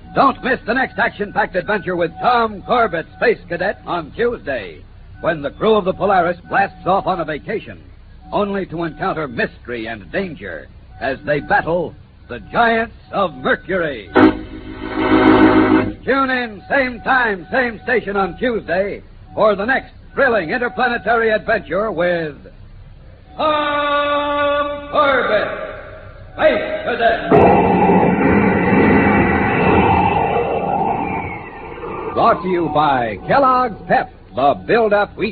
Don't miss the next action-packed adventure with Tom Corbett, Space Cadet, on Tuesday, when the crew of the Polaris blasts off on a vacation, only to encounter mystery and danger as they battle the giants of Mercury. Tune in, same time, same station on Tuesday for the next thrilling interplanetary adventure with Tom Corbett, Space Cadet. Brought to you by Kellogg's Pep, the build-up wheat